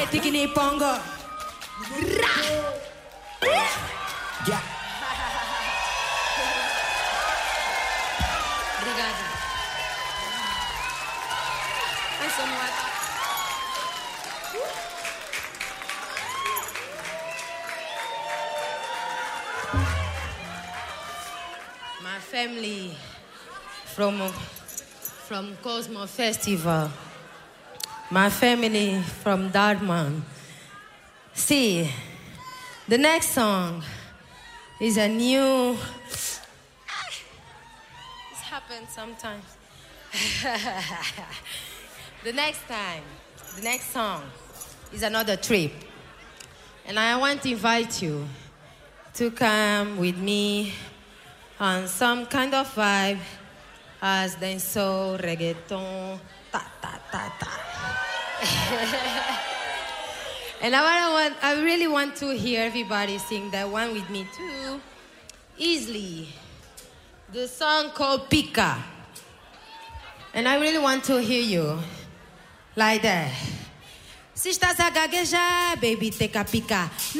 tikini pongo. Yeah. Obrigada. Mais some water. My family from Cosmo Festival. My family from Dartmouth. See, the next song is a new... This happens sometimes. The next song is another trip. And I want to invite you to come with me on some kind of vibe as dancehall, reggaeton, ta ta ta ta. And I really want to hear everybody sing that one with me too. Easily. The song called Pika. And I really want to hear you like that. Se estás a gaguejar, baby, take a pica.